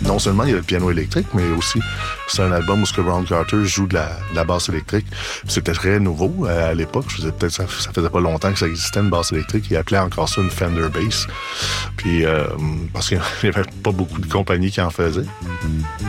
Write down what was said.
non seulement il y a le piano électrique, mais aussi c'est un album où ce que Ron Carter joue de la basse électrique. C'était très nouveau à l'époque. Ça faisait pas longtemps que ça existait, une basse électrique. Il appelait encore ça une Fender Bass. Puis parce qu'il n'y avait pas beaucoup de compagnies qui en faisaient.